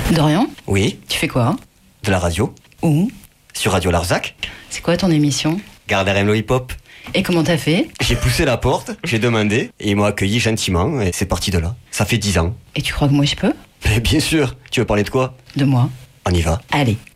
Dorian, Oui, tu fais quoi? de la radio. Où? Sur Radio Larzac. C'est quoi ton émission? Gardez le hip-hop. Et comment t'as fait? J'ai poussé la porte, j'ai demandé, et ils m'ont accueilli gentiment, et c'est parti de là. Ça fait 10 ans. Et tu crois que moi je peux? Mais bien sûr, tu veux parler de quoi? De moi? On y va. Allez.